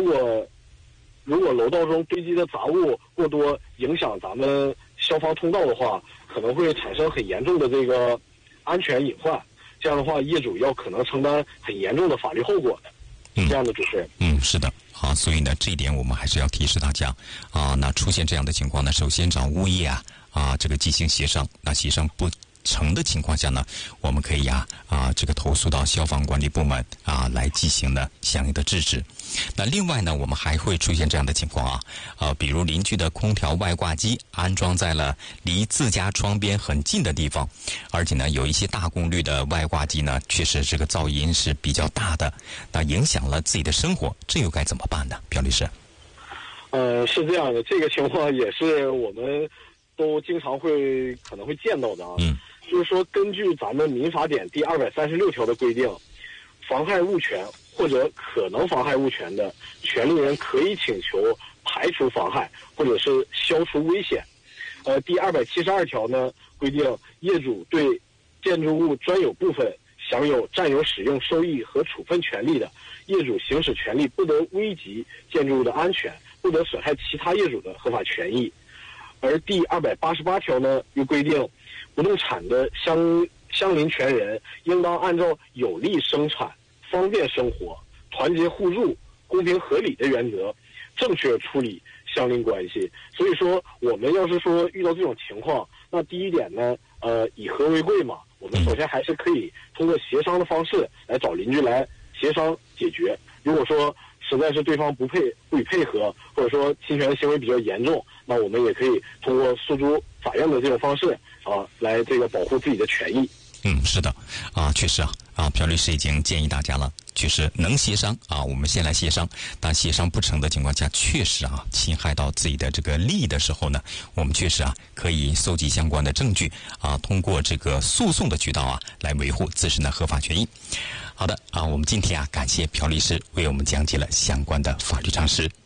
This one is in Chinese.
如果楼道中堆积的杂物过多，影响咱们消防通道的话，可能会产生很严重的这个安全隐患。这样的话，业主要可能承担很严重的法律后果的。这样的主持人。 是的。所以呢，这一点我们还是要提示大家那出现这样的情况呢，首先找物业这个进行协商。那协商不成的情况下呢，我们可以这个投诉到消防管理部门来进行呢相应的制止。那另外呢，我们还会出现这样的情况比如邻居的空调外挂机安装在了离自家窗边很近的地方，而且呢，有一些大功率的外挂机呢，确实这个噪音是比较大的，那影响了自己的生活，这又该怎么办呢？朴律师？ 是这样的，这个情况也是我们都经常可能会见到的就是说，根据咱们民法典第236条的规定，妨害物权或者可能妨害物权的权利人可以请求排除妨害或者是消除危险。第272条呢规定，业主对建筑物专有部分享有占有、使用、收益和处分权利的，业主行使权利不得危及建筑物的安全，不得损害其他业主的合法权益。而第288条呢又规定，不动产的相邻权人应当按照有利生产、方便生活、团结互助、公平合理的原则，正确处理相邻关系。所以说，我们要是说遇到这种情况，那第一点呢，以和为贵嘛，我们首先还是可以通过协商的方式来找邻居来协商解决。如果说实在是对方不予配合，或者说侵权行为比较严重，那我们也可以通过诉诸法院的这种方式来这个保护自己的权益。 是的确实朴律师已经建议大家了，确实能协商我们先来协商。但协商不成的情况下，确实侵害到自己的这个利益的时候呢，我们确实可以搜集相关的证据通过这个诉讼的渠道来维护自身的合法权益。好的我们今天感谢朴律师为我们讲解了相关的法律常识。